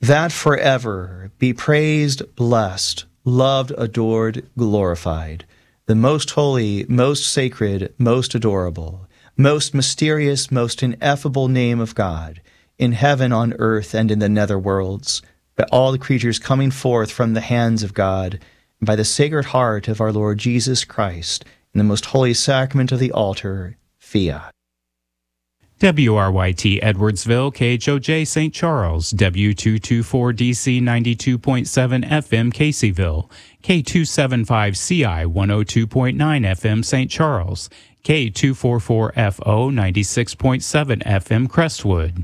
that forever be praised, blessed, loved, adored, glorified, the most holy, most sacred, most adorable, most mysterious, most ineffable name of God, in heaven, on earth, and in the nether worlds, by all the creatures coming forth from the hands of God, and by the Sacred Heart of our Lord Jesus Christ, in the most holy sacrament of the altar, fiat. WRYT Edwardsville, KHOJ St. Charles, W224DC 92.7 FM Caseyville, K275CI 102.9 FM St. Charles, K244FO 96.7 FM Crestwood.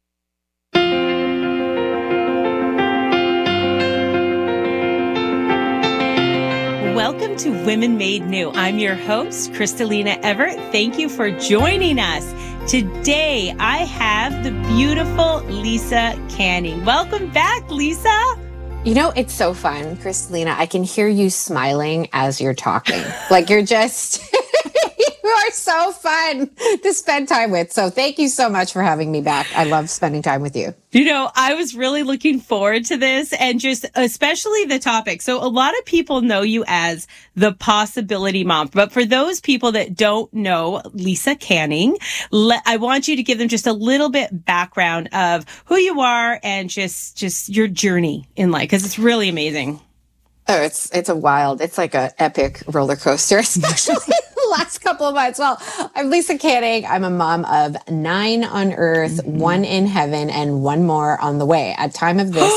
Welcome to Women Made New. I'm your host, Kristalina Everett. Thank you for joining us. Today, I have the beautiful Lisa Canning. Welcome back, Lisa. You know, it's so fun, Kristalina. I can hear you smiling as you're talking. Like you're just, you are so fun to spend time with. So thank you so much for having me back. I love spending time with you. You know, I was really looking forward to this and just especially the topic. So a lot of people know you as the Possibility Mom, but for those people that don't know Lisa Canning, I want you to give them just a little bit background of who you are and just your journey in life, because it's really amazing. Oh, it's like an epic roller coaster, especially the last couple of months. Well, I'm Lisa Canning. I'm a mom of 9 on earth, 1 in heaven, and 1 more on the way. At time of this,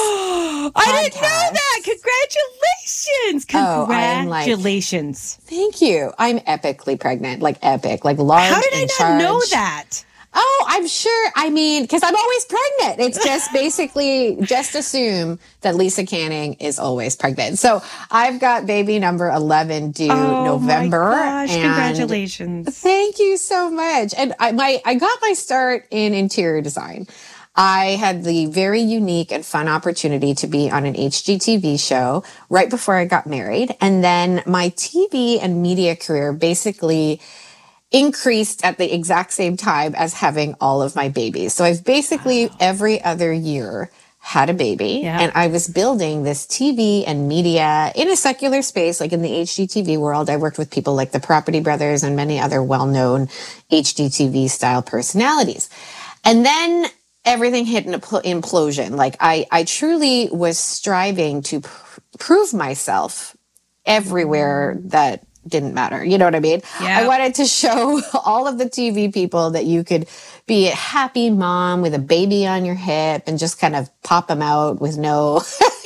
I didn't know that. Congratulations! Congratulations! Thank you. I'm epically pregnant, like epic, like large. How did I not know that? Oh, I'm sure. I mean, because I'm always pregnant. It's just basically just assume that Lisa Canning is always pregnant. So I've got baby number 11 due November. Oh my gosh, congratulations. Thank you so much. And I got my start in interior design. I had the very unique and fun opportunity to be on an HGTV show right before I got married. And then my TV and media career basically increased at the exact same time as having all of my babies. So I've basically every other year had a baby, and I was building this TV and media in a secular space, like in the HGTV world. I worked with people like the Property Brothers and many other well-known HGTV style personalities. And then everything hit an implosion. Like I truly was striving to prove myself everywhere that didn't matter. You know what I mean? Yeah. I wanted to show all of the TV people that you could be a happy mom with a baby on your hip and just kind of pop them out with no,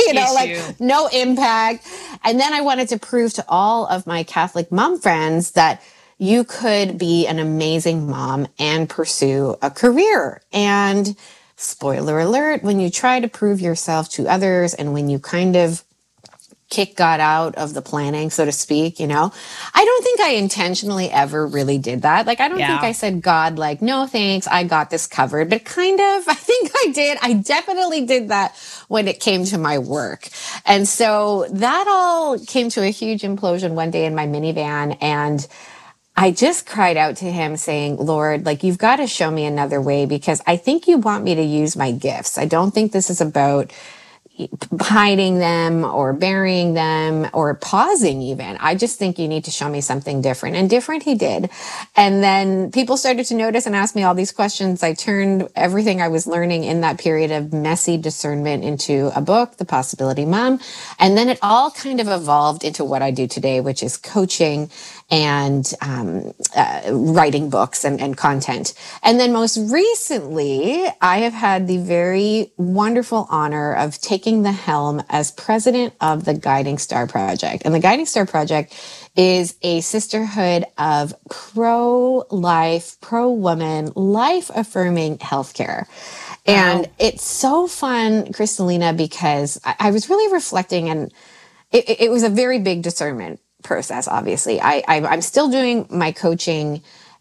no impact. And then I wanted to prove to all of my Catholic mom friends that you could be an amazing mom and pursue a career. And spoiler alert, when you try to prove yourself to others and when you kind of kick God out of the planning, so to speak, I don't think I intentionally ever really did that. Like, I don't think I said, God, like, no, thanks, I got this covered, but kind of, I think I did. I definitely did that when it came to my work. And so that all came to a huge implosion one day in my minivan. And I just cried out to him saying, Lord, like, you've got to show me another way, because I think you want me to use my gifts. I don't think this is about hiding them or burying them or pausing even. I just think you need to show me something different. And different he did. And then people started to notice and ask me all these questions. I turned everything I was learning in that period of messy discernment into a book, The Possibility Mom. And then it all kind of evolved into what I do today, which is coaching and writing books and content. And then most recently, I have had the very wonderful honor of taking the helm as president of the Guiding Star Project. And the Guiding Star Project is a sisterhood of pro-life, pro-woman, life-affirming healthcare. And it's so fun, Kristalina, because I was really reflecting, and it was a very big discernment process. Obviously, I'm still doing my coaching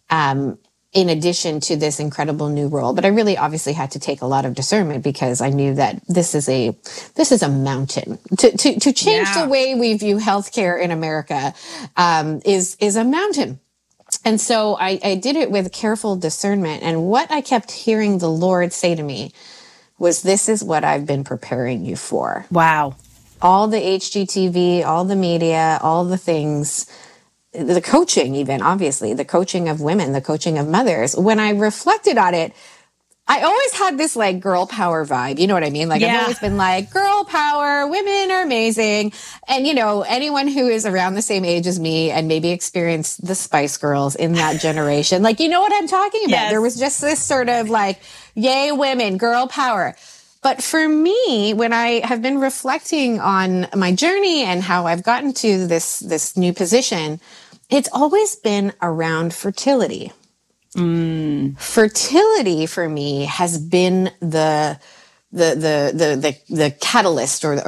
in addition to this incredible new role, but I really obviously had to take a lot of discernment, because I knew that this is a mountain to change the way we view healthcare in America is a mountain. And so I did it with careful discernment. And what I kept hearing the Lord say to me was, this is what I've been preparing you for. Wow. All the HGTV, all the media, all the things, the coaching even, obviously, the coaching of women, the coaching of mothers. When I reflected on it, I always had this like girl power vibe. You know what I mean? Like I've always been like, girl power, women are amazing. And anyone who is around the same age as me and maybe experienced the Spice Girls in that generation, like, you know what I'm talking about? Yes. There was just this sort of like, yay, women, girl power. But for me, when I have been reflecting on my journey and how I've gotten to this new position, it's always been around fertility. Fertility for me has been the catalyst or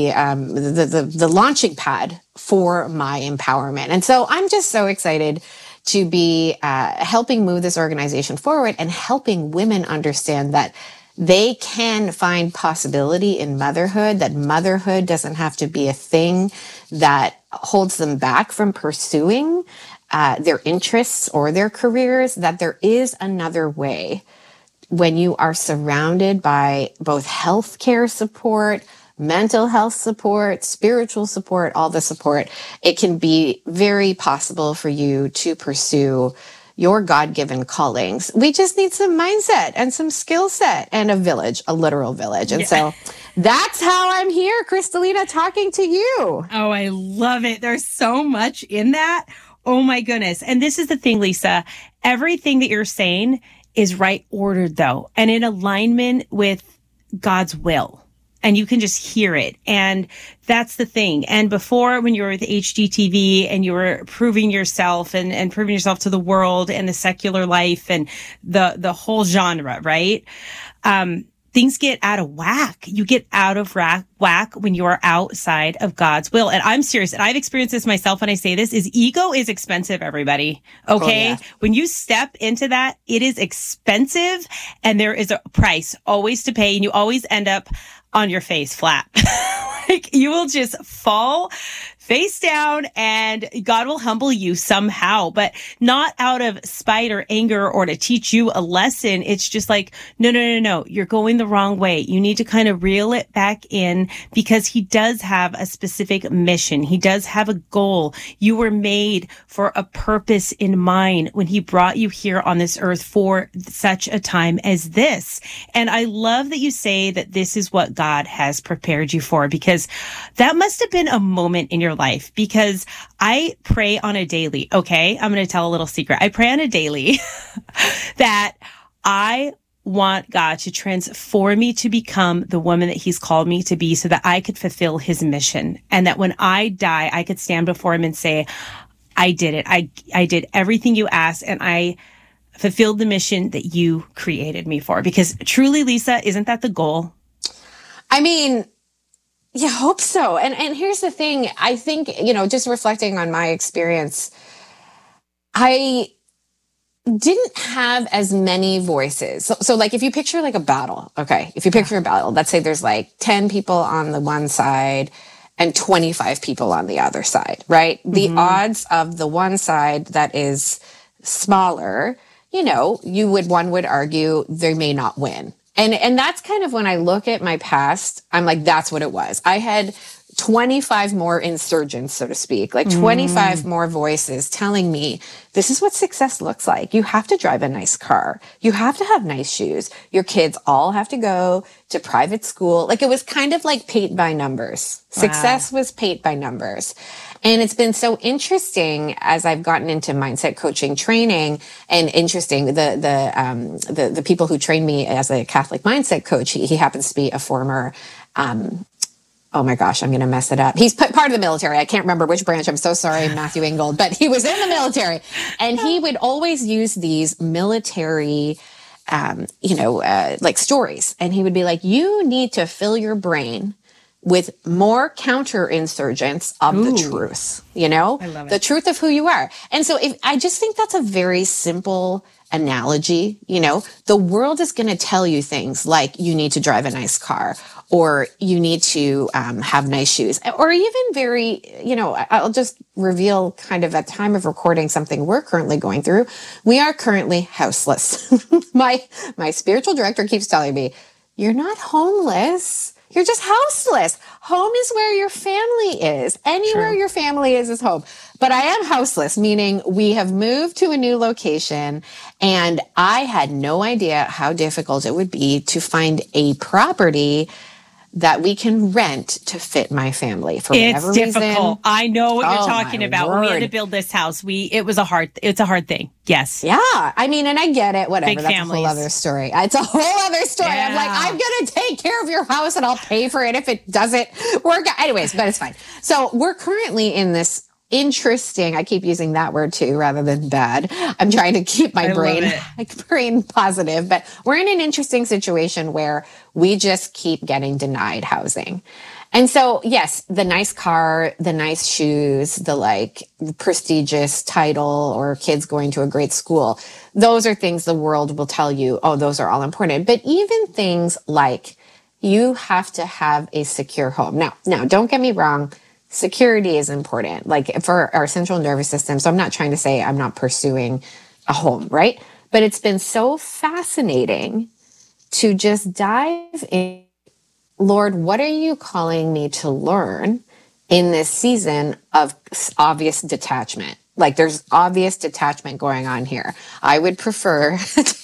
the launching pad for my empowerment. And so I'm just so excited to be helping move this organization forward and helping women understand that they can find possibility in motherhood, that motherhood doesn't have to be a thing that holds them back from pursuing their interests or their careers, that there is another way when you are surrounded by both healthcare support, mental health support, spiritual support, all the support. It can be very possible for you to pursue your God-given callings. We just need some mindset and some skill set and a village, a literal village. And so that's how I'm here, Kristalina, talking to you. Oh, I love it. There's so much in that. Oh my goodness. And this is the thing, Lisa, everything that you're saying is right ordered though, and in alignment with God's will. And you can just hear it. And that's the thing. And before, when you were with HGTV and you were proving yourself and proving yourself to the world and the secular life and the whole genre, right? Things get out of whack. You get out of whack when you are outside of God's will. And I'm serious. And I've experienced this myself when I say this, is ego is expensive, everybody. Okay. Oh, yeah. When you step into that, it is expensive and there is a price always to pay. And you always end up on your face flat. Like you will just fall face down and God will humble you somehow, but not out of spite or anger or to teach you a lesson. It's just like, no. You're going the wrong way. You need to kind of reel it back in because he does have a specific mission. He does have a goal. You were made for a purpose in mind when he brought you here on this earth for such a time as this. And I love that you say that this is what God has prepared you for, because that must have been a moment in your life, because I pray on a daily. Okay. I'm going to tell a little secret. I pray on a daily that I want God to transform me to become the woman that he's called me to be so that I could fulfill his mission. And that when I die, I could stand before him and say, I did it. I did everything you asked and I fulfilled the mission that you created me for. Because truly, Lisa, isn't that the goal? I mean, yeah, hope so. And here's the thing. I think, just reflecting on my experience, I didn't have as many voices. So like if you picture like a battle, okay, if you picture a battle, let's say there's like 10 people on the one side and 25 people on the other side, right? Mm-hmm. The odds of the one side that is smaller, one would argue they may not win. And that's kind of when I look at my past, I'm like, that's what it was. I had 25 more insurgents, so to speak, like 25 more voices telling me, this is what success looks like. You have to drive a nice car. You have to have nice shoes. Your kids all have to go to private school. Like it was kind of like paint by numbers. Wow. Success was paint by numbers. And it's been so interesting as I've gotten into mindset coaching training, and interesting, the people who trained me as a Catholic mindset coach, he happens to be a former, oh my gosh, I'm going to mess it up. He's part of the military. I can't remember which branch. I'm so sorry, Matthew Ingold, but he was in the military, and he would always use these military, like stories. And he would be like, you need to fill your brain with more counterinsurgents of the truth, I love it. The truth of who you are. And so I just think that's a very simple analogy. The world is going to tell you things like you need to drive a nice car, or you need to have nice shoes, or even very, I'll just reveal kind of at time of recording something we're currently going through. We are currently houseless. My spiritual director keeps telling me, you're not homeless. You're just houseless. Home is where your family is. Anywhere your family is home. But I am houseless, meaning we have moved to a new location, and I had no idea how difficult it would be to find a property that we can rent to fit my family for whatever reason. It's difficult. I know what you're talking about. When we had to build this house, it's a hard thing. Yes. Yeah. I mean, and I get it. Whatever. Big That's families. a whole other story. It's a whole other story. Yeah. I'm like, I'm going to take care of your house and I'll pay for it if it doesn't work out. Anyways, but it's fine. So we're brain in this interesting, I keep using that word too, rather than bad. I'm trying to keep my brain positive, but we're in an interesting situation where we just keep getting denied housing. And so, yes, the nice car, the nice shoes, the like prestigious title, or kids going to a great school, those are things the world will tell you, oh, those are all important. But even things like you have to have a secure home. Now, don't get me wrong. Security is important, like for our central nervous system. So I'm not trying to say I'm not pursuing a home, right? But it's been so fascinating to just dive in. Lord, what are you calling me to learn in this season of obvious detachment? Like there's obvious detachment going on here. I would prefer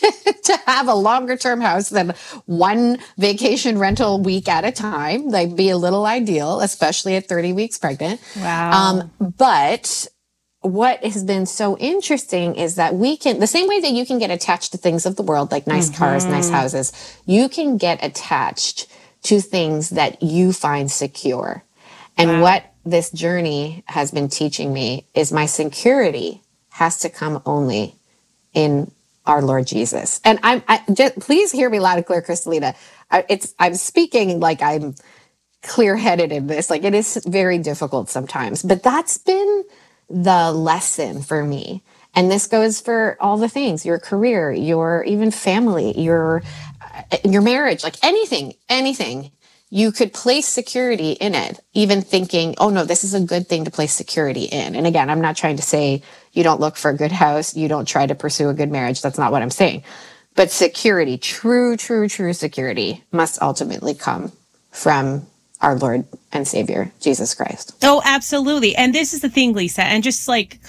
to have a longer term house than one vacation rental week at a time. Like be a little ideal, especially at 30 weeks pregnant. Wow. But what has been so interesting is that we can, the same way that you can get attached to things of the world, like nice cars, nice houses, you can get attached to things that you find secure. And what this journey has been teaching me is my security has to come only in our Lord Jesus. And I just, please hear me loud and clear, Kristalina. I'm speaking like I'm clear-headed in this. Like it is very difficult sometimes, but that's been the lesson for me. And this goes for all the things, your career, your even family, your marriage, like anything. You could place security in it, even thinking, oh no, this is a good thing to place security in. And again, I'm not trying to say you don't look for a good house, you don't try to pursue a good marriage. That's not what I'm saying. But security, true security must ultimately come from our Lord and Savior, Jesus Christ. Oh, absolutely. And this is the thing, Lisa, and just like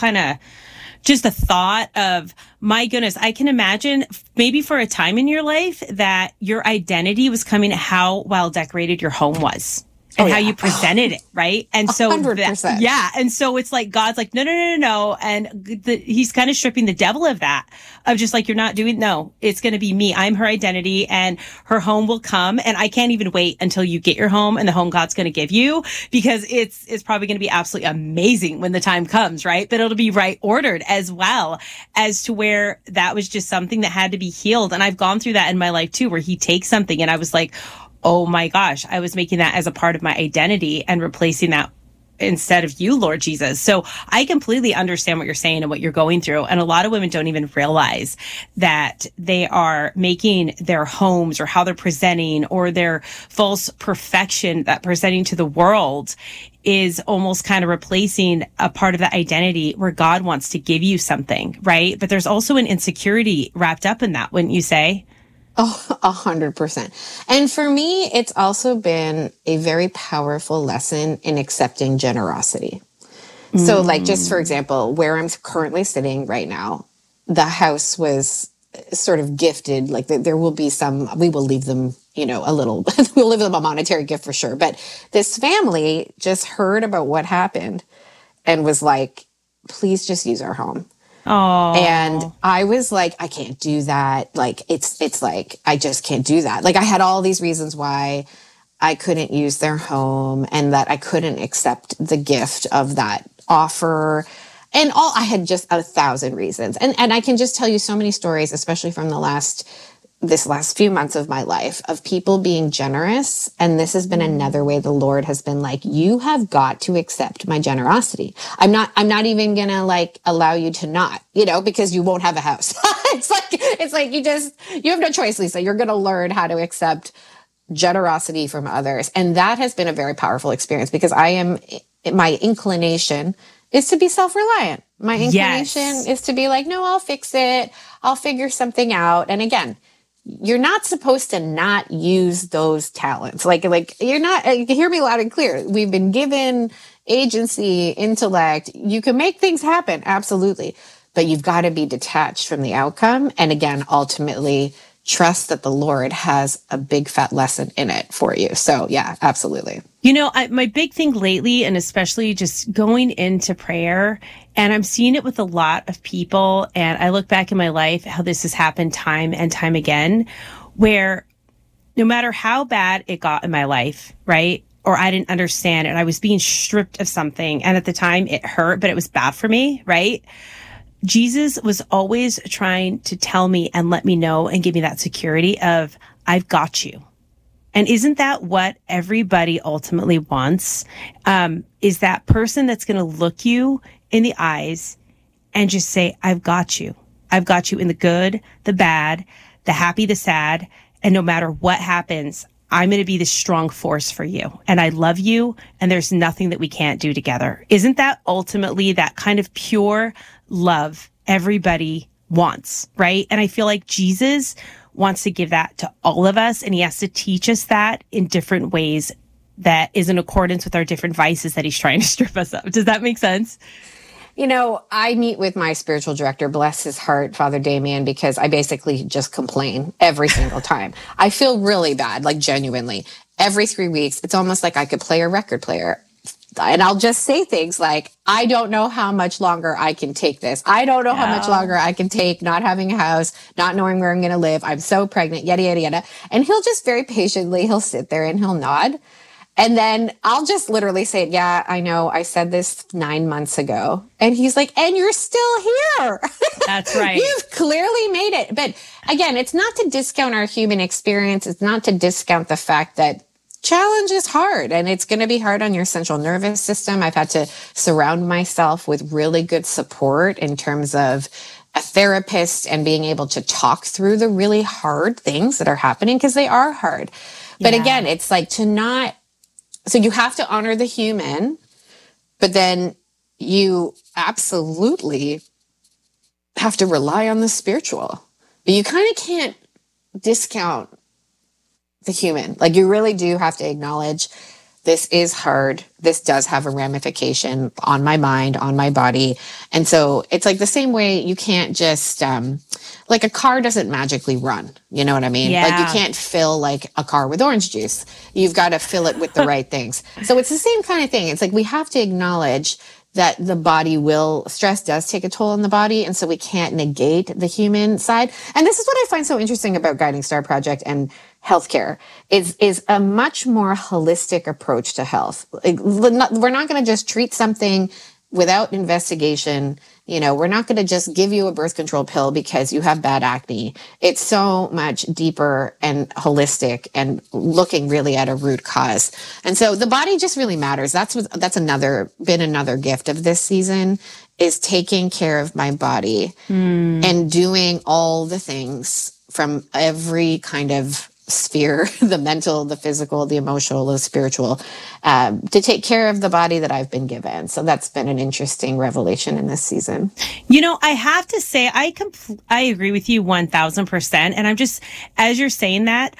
just the thought of, my goodness, I can imagine maybe for a time in your life that your identity was coming to how well decorated your home was and how you presented it, right? And so 100%. And so it's like God's like, no. And he's kind of stripping the devil of that, of just like, you're not doing, no, it's going to be me. I'm her identity, and her home will come. And I can't even wait until you get your home and the home God's going to give you, because it's probably going to be absolutely amazing when the time comes, right? But it'll be right ordered as well, as to where that was just something that had to be healed. And I've gone through that in my life too, where he takes something and I was like, oh my gosh, I was making that as a part of my identity and replacing that instead of you, Lord Jesus. So I completely understand what you're saying and what you're going through. And a lot of women don't even realize that they are making their homes or how they're presenting or their false perfection that presenting to the world is almost kind of replacing a part of that identity where God wants to give you something, right? But there's also an insecurity wrapped up in that, wouldn't you say? Oh, 100%. And for me, it's also been a very powerful lesson in accepting generosity. So like, just for example, where I'm currently sitting right now, the house was sort of gifted. Like there will be some, we will leave them, a little, we'll leave them a monetary gift for sure. But this family just heard about what happened and was like, please just use our home. Oh. And I was like, I can't do that. Like, it's like, I just can't do that. Like, I had all these reasons why I couldn't use their home and that I couldn't accept the gift of that offer. And I had just 1,000 reasons. And I can just tell you so many stories, especially from this last few months of my life, of people being generous. And this has been another way the Lord has been like, you have got to accept my generosity. I'm not even going to like allow you to not, because you won't have a house. it's like you have no choice, Lisa. You're going to learn how to accept generosity from others. And that has been a very powerful experience, because my inclination is to be self-reliant. My inclination is to be like, no, I'll fix it. I'll figure something out. And again, you're not supposed to not use those talents. Like you're not, hear me loud and clear. We've been given agency, intellect. You can make things happen. Absolutely. But you've got to be detached from the outcome. And again, ultimately trust that the Lord has a big fat lesson in it for you. So yeah, absolutely. You know, my big thing lately, and especially just going into prayer, and I'm seeing it with a lot of people, and I look back in my life, how this has happened time and time again, where no matter how bad it got in my life, right? Or I didn't understand it, I was being stripped of something. And at the time it hurt, but it was bad for me, right? Jesus was always trying to tell me and let me know and give me that security of, I've got you. And isn't that what everybody ultimately wants? Is that person that's going to look you in the eyes and just say, I've got you. I've got you in the good, the bad, the happy, the sad. And no matter what happens, I'm going to be the strong force for you. And I love you. And there's nothing that we can't do together. Isn't that ultimately that kind of pure love everybody wants, right? And I feel like Jesus wants to give that to all of us. And he has to teach us that in different ways that is in accordance with our different vices that he's trying to strip us of. Does that make sense? You know, I meet with my spiritual director, bless his heart, Father Damien, because I basically just complain every single time. I feel really bad, like genuinely. Every 3 weeks, it's almost like I could play a record player. And I'll just say things like, I don't know how much longer I can take this. I don't know how much longer I can take not having a house, not knowing where I'm going to live. I'm so pregnant, yada, yada, yada. And he'll just very patiently, he'll sit there and he'll nod. And then I'll just literally say, yeah, I know. I said this 9 months ago. And he's like, and you're still here. That's right. You've clearly made it. But again, it's not to discount our human experience. It's not to discount the fact that challenge is hard, and it's going to be hard on your central nervous system. I've had to surround myself with really good support in terms of a therapist and being able to talk through the really hard things that are happening, because they are hard. But again, it's like so you have to honor the human, but then you absolutely have to rely on the spiritual. But you kind of can't discount the human. Like, you really do have to acknowledge this is hard. This does have a ramification on my mind, on my body. And so it's like the same way you can't just, like a car doesn't magically run. You know what I mean? Yeah. Like, you can't fill like a car with orange juice. You've got to fill it with the right things. So it's the same kind of thing. It's like we have to acknowledge that the body stress does take a toll on the body. And so we can't negate the human side. And this is what I find so interesting about Guiding Star Project and healthcare is a much more holistic approach to health. Like, we're not going to just treat something without investigation. You know, we're not going to just give you a birth control pill because you have bad acne. It's so much deeper and holistic and looking really at a root cause. And so the body just really matters. That's been another gift of this season, is taking care of my body and doing all the things from every kind of sphere, the mental, the physical, the emotional, the spiritual, to take care of the body that I've been given. So that's been an interesting revelation in this season. You know, I have to say, I agree with you 1000%. And I'm just, as you're saying that,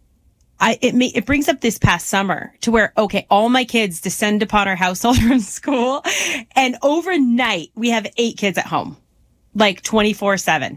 it brings up this past summer to where, okay, all my kids descend upon our household from school, and overnight we have 8 kids at home, like 24/7.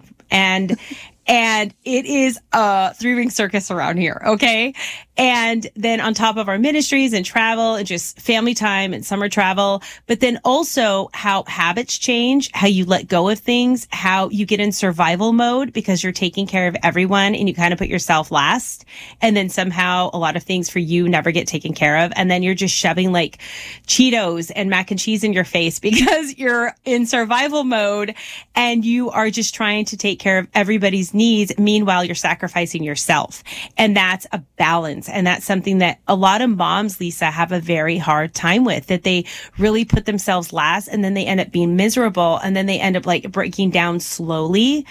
And it is a 3-ring circus around here, okay? And then on top of our ministries and travel and just family time and summer travel, but then also how habits change, how you let go of things, how you get in survival mode because you're taking care of everyone and you kind of put yourself last. And then somehow a lot of things for you never get taken care of. And then you're just shoving like Cheetos and mac and cheese in your face because you're in survival mode and you are just trying to take care of everybody's needs. Meanwhile, you're sacrificing yourself. And that's a balance. And that's something that a lot of moms, Lisa, have a very hard time with, that they really put themselves last and then they end up being miserable and then they end up like breaking down slowly.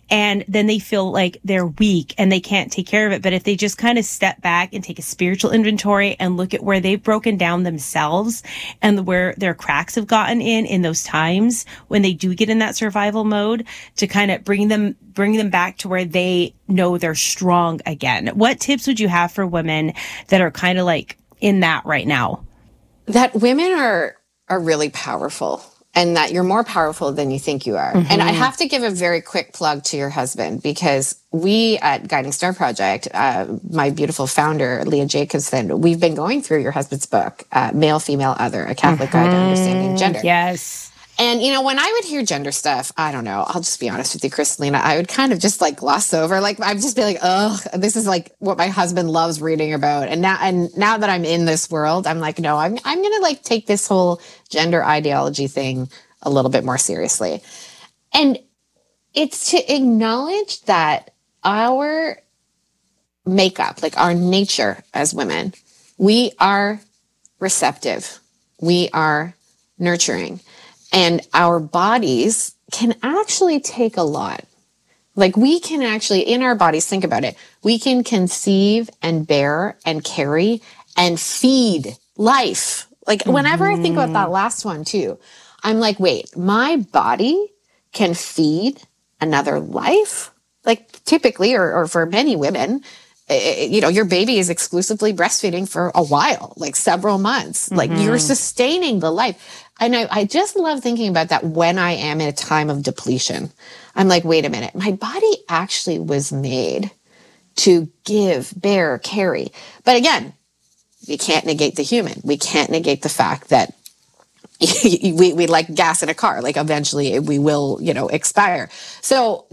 and then they feel like they're weak and they can't take care of it. But if they just kind of step back and take a spiritual inventory and look at where they've broken down themselves and where their cracks have gotten in those times when they do get in that survival mode, to kind of bring them back to where they know they're strong again. What tips would you have for women that are kind of like in that right now? That women are really powerful, and that you're more powerful than you think you are. Mm-hmm. And I have to give a very quick plug to your husband, because we at Guiding Star Project, my beautiful founder, Leah Jacobson, we've been going through your husband's book, Male, Female, Other, A Catholic Guide to Understanding Gender. Yes. And, you know, when I would hear gender stuff, I don't know, I'll just be honest with you, Kristalina, I would kind of just like gloss over. Like, I'd just be like, oh, this is like what my husband loves reading about. And now that I'm in this world, I'm like, no, I'm going to like take this whole gender ideology thing a little bit more seriously. And it's to acknowledge that our makeup, like our nature as women, we are receptive. We are nurturing. And our bodies can actually take a lot. Like, we can actually, in our bodies, think about it, we can conceive and bear and carry and feed life. Like, whenever I think about that last one too, I'm like, wait, my body can feed another life? Like, typically, or for many women, you know, your baby is exclusively breastfeeding for a while, like several months. Like, you're sustaining the life. And I just love thinking about that when I am in a time of depletion. I'm like, wait a minute, my body actually was made to give, bear, carry. But again, we can't negate the human. We can't negate the fact that we like gas in a car. Like, eventually we will, you know, expire. So